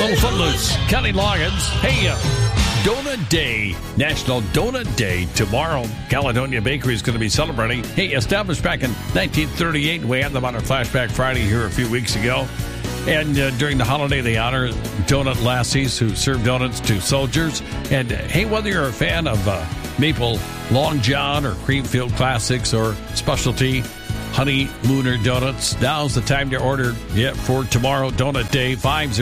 little footloose. Kenny Loggins. Hey, Donut Day, National Donut Day tomorrow. Caledonia Bakery is going to be celebrating. Hey, established back in 1938. We had them on our Flashback Friday here a few weeks ago. And during the holiday, they honor donut lassies who serve donuts to soldiers. And hey, whether you're a fan of Maple Long John or Creamfield Classics or specialty Honey Mooner Donuts, now's the time to order for tomorrow, Donut Day,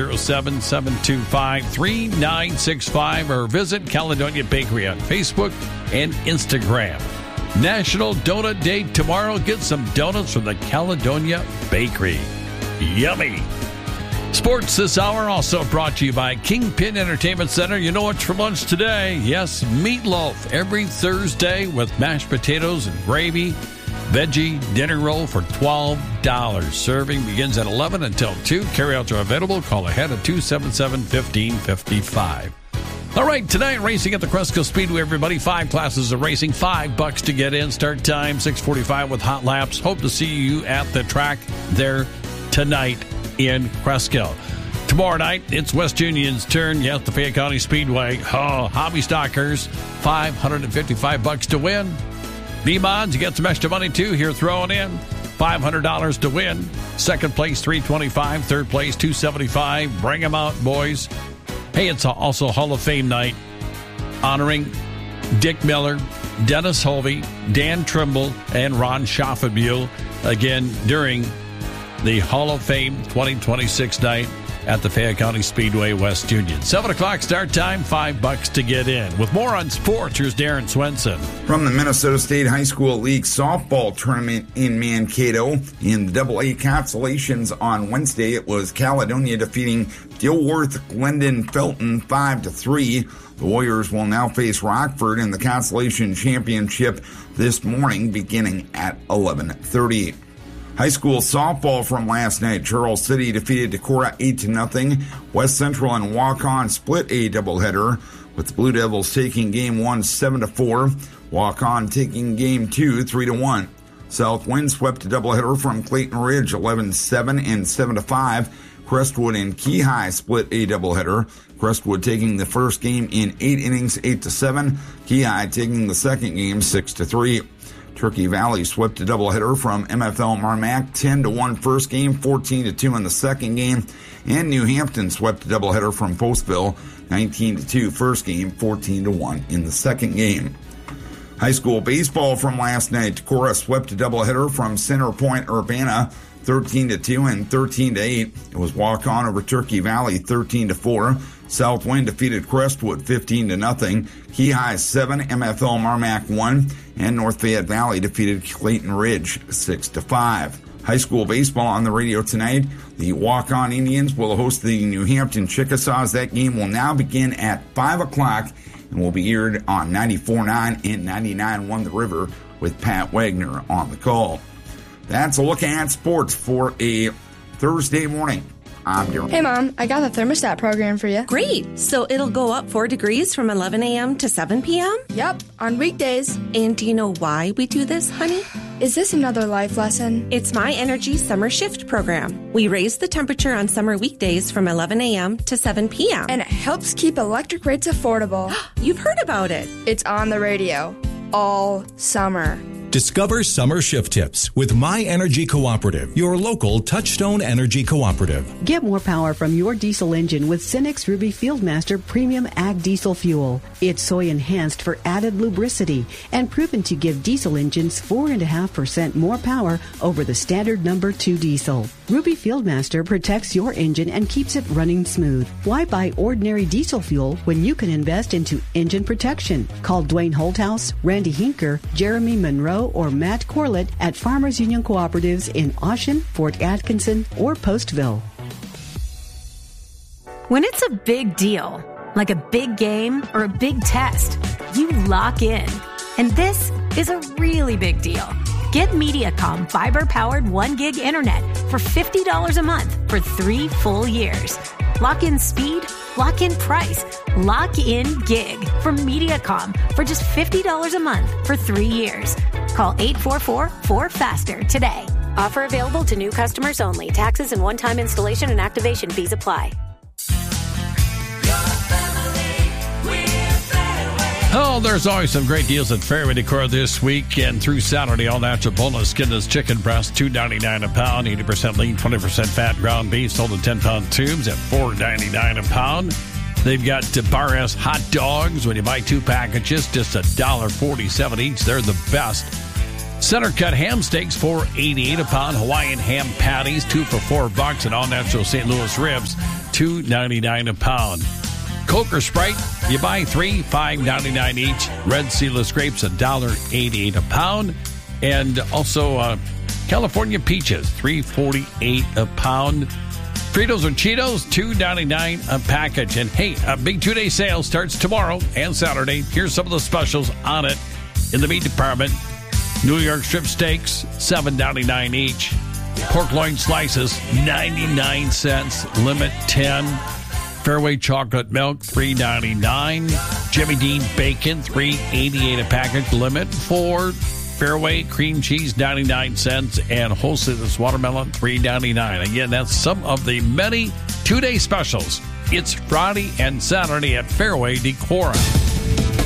507-725-3965, or visit Caledonia Bakery on Facebook and Instagram. National Donut Day tomorrow. Get some donuts from the Caledonia Bakery. Yummy. Sports this hour also brought to you by Kingpin Entertainment Center. You know what's for lunch today? Yes, meatloaf every Thursday with mashed potatoes and gravy. Veggie dinner roll for $12. Serving begins at 11 until 2. Carryouts are available. Call ahead at 277-1555. All right, tonight racing at the Cresco Speedway, everybody. 5 classes of racing, $5 to get in. Start time 6:45 with hot laps. Hope to see you at the track there tonight in Cresco. Tomorrow night, it's West Union's turn. Yes, the Fayette County Speedway. Oh, hobby stockers, $555 to win. B-Mods, you get some extra money too here throwing in. $500 to win. Second place, $325. Third place, $275. Bring them out, boys. Hey, it's also Hall of Fame night honoring Dick Miller, Dennis Hovey, Dan Trimble, and Ron Schaffenbuhl again during the Hall of Fame 2026 night at the Fayette County Speedway, West Union. 7 o'clock start time, $5 to get in. With more on sports, here's Darren Swenson. From the Minnesota State High School League softball tournament in Mankato, in the AA consolations on Wednesday, it was Caledonia defeating Dilworth Glendon Felton 5-3. The Warriors will now face Rockford in the consolation championship this morning, beginning at 11:30. High school softball from last night. Charles City defeated Decorah 8-0. West Central and Waukon split a doubleheader, with the Blue Devils taking Game 1 7-4. Waukon taking Game 2 3-1. Southwind swept a doubleheader from Clayton Ridge 11-7 and 7-5. Crestwood and Keyhigh split a doubleheader. Crestwood taking the first game in 8 innings 8-7. Keyhigh taking the second game 6-3. Turkey Valley swept a doubleheader from MFL Marmac 10-1 first game, 14-2 in the second game. And New Hampton swept a doubleheader from Postville 19-2 first game, 14-1 in the second game. High school baseball from last night. Decorah swept a doubleheader from Center Point Urbana 13-2 and 13-8. It was walk-on over Turkey Valley 13-4. Southwind defeated Crestwood 15-0. Keyhigh 7, MFL Marmac 1, and North Fayette Valley defeated Clayton Ridge 6-5. High school baseball on the radio tonight. The walk-on Indians will host the New Hampton Chickasaws. That game will now begin at 5 o'clock and will be aired on 94.9 and 99.1 The River with Pat Wagner on the call. That's a look at sports for a Thursday morning. Hey, Mom, I got the thermostat program for you. Great. So it'll go up 4 degrees from 11 a.m. to 7 p.m.? Yep, on weekdays. And do you know why we do this, honey? Is this another life lesson? It's My Energy Summer Shift program. We raise the temperature on summer weekdays from 11 a.m. to 7 p.m. And it helps keep electric rates affordable. You've heard about it. It's on the radio all summer. Discover summer shift tips with My Energy Cooperative, your local Touchstone Energy Cooperative. Get more power from your diesel engine with Cenex Ruby Fieldmaster Premium Ag Diesel Fuel. It's soy enhanced for added lubricity and proven to give diesel engines 4.5% more power over the standard number 2 diesel. Ruby Fieldmaster protects your engine and keeps it running smooth. Why buy ordinary diesel fuel when you can invest into engine protection? Call Dwayne Holthouse, Randy Hinker, Jeremy Monroe, or Matt Corlett at Farmers Union Cooperatives in Oshen, Fort Atkinson, or Postville. When it's a big deal, like a big game or a big test, you lock in. And this is a really big deal. Get Mediacom fiber-powered 1 gig internet for $50 a month for 3 full years. Lock in speed, lock in price, lock in gig from Mediacom for just $50 a month for 3 years. Call 844-4FASTER today. Offer available to new customers only. Taxes and one-time installation and activation fees apply. Oh, there's always some great deals at Fairway Decor this week and through Saturday. All natural boneless skinless chicken breast, $2.99 a pound, 80% lean, 20% fat ground beef, sold in 10-pound tubes at $4.99 a pound. They've got Bar S hot dogs. When you buy 2 packages, just $1.47 each. They're the best. Center cut ham steaks, $4.88 a pound. Hawaiian ham patties, 2 for $4. And all natural St. Louis ribs, $2.99 a pound. Coke or Sprite, you buy 3, $5.99 each. Red Seedless grapes, $1.88 a pound. And also California peaches, $3.48 a pound. Fritos or Cheetos, $2.99 a package. And hey, a big 2-day sale starts tomorrow and Saturday. Here's some of the specials on it. In the meat department, New York strip steaks, $7.99 each. Pork loin slices, 99 cents, limit 10. Fairway chocolate milk, $3.99. Jimmy Dean bacon, $3.88 a package, limit 4. Fairway cream cheese, 99 cents, and wholesalers watermelon, $3.99. Again, that's some of the many 2-day specials. It's Friday and Saturday at Fairway Decor.